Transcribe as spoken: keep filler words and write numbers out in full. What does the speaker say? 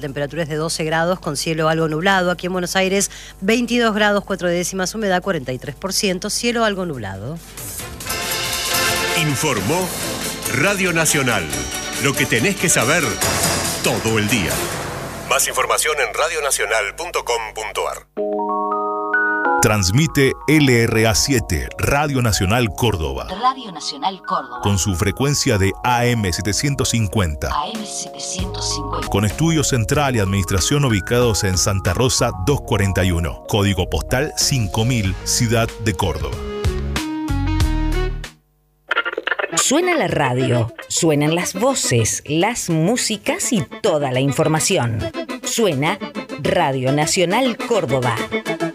Temperatura es de doce grados con cielo algo nublado. Aquí en Buenos Aires, veintidós grados, cuatro décimas, humedad cuarenta y tres por ciento, cielo algo nublado. Informó Radio Nacional. Lo que tenés que saber todo el día. Más información en radio nacional punto com punto a r. Transmite L R A siete, Radio Nacional Córdoba. Radio Nacional Córdoba. Con su frecuencia de A M setecientos cincuenta. A M setecientos cincuenta. Con estudio central y administración ubicados en Santa Rosa doscientos cuarenta y uno. Código postal cinco mil, Ciudad de Córdoba. Suena la radio, suenan las voces, las músicas y toda la información. Suena Radio Nacional Córdoba.